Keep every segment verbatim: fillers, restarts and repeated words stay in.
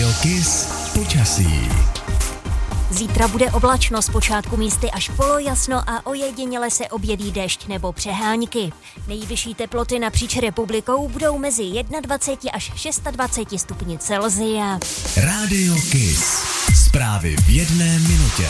Rádio Kiss počasí. Zítra bude oblačno, zpočátku místy až polojasno a ojediněle se objeví déšť nebo přehánky. Nejvyšší teploty napříč republikou budou mezi dvacet jedna až dvacet šest stupni Celsia. Rádio Kiss. Zprávy v jedné minutě.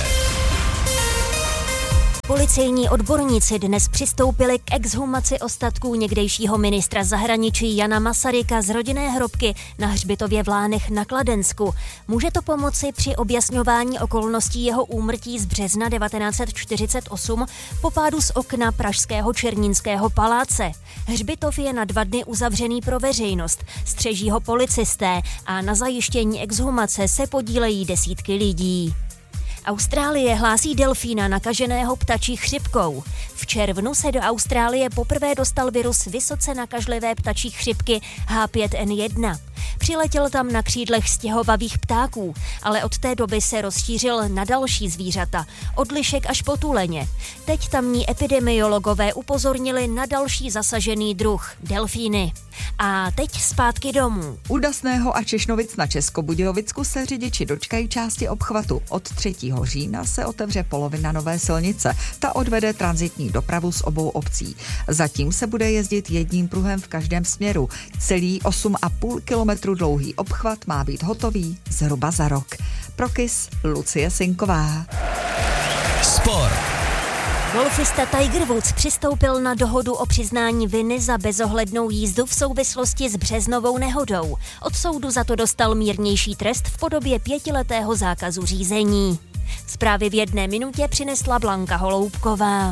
Policejní odborníci dnes přistoupili k exhumaci ostatků někdejšího ministra zahraničí Jana Masaryka z rodinné hrobky na hřbitově v Lánech na Kladensku. Může to pomoci při objasňování okolností jeho úmrtí z března devatenáct set čtyřicet osm po pádu z okna pražského Černínského paláce. Hřbitov je na dva dny uzavřený pro veřejnost, střeží ho policisté a na zajištění exhumace se podílejí desítky lidí. Austrálie hlásí delfína nakaženého ptačí chřipkou. V červnu se do Austrálie poprvé dostal virus vysoce nakažlivé ptačí chřipky H pět N jedna. Přiletěl tam na křídlech stěhovavých ptáků, ale od té doby se rozšířil na další zvířata, od lišek až po tuleně. Teď tamní epidemiologové upozornili na další zasažený druh, delfíny. A teď zpátky domů. U Dasného a Češnovic na Českobudějovicku se řidiči dočkají části obchvatu. Od třetího října se otevře polovina nové silnice. Ta odvede tranzitní dopravu z obou obcí. Zatím se bude jezdit jedním pruhem v každém směru. Celý osm a půl kilometru dlouhý obchvat má být hotový zhruba za rok. Pro Kiss Lucie Sinková. Sport. Golfista Tiger Woods přistoupil na dohodu o přiznání viny za bezohlednou jízdu v souvislosti s březnovou nehodou. Od soudu za to dostal mírnější trest v podobě pětiletého zákazu řízení. Zprávy v jedné minutě přinesla Blanka Holoubková.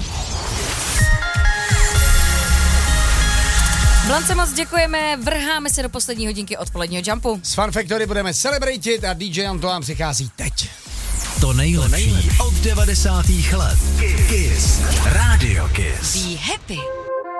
Blance, moc děkujeme, vrháme se do poslední hodinky odpoledního Jumpu. S Fun Factory budeme celebratit a D J Antoine přichází teď. To nejlepší od devadesátých let. Kiss. Rádio Kiss. Be happy.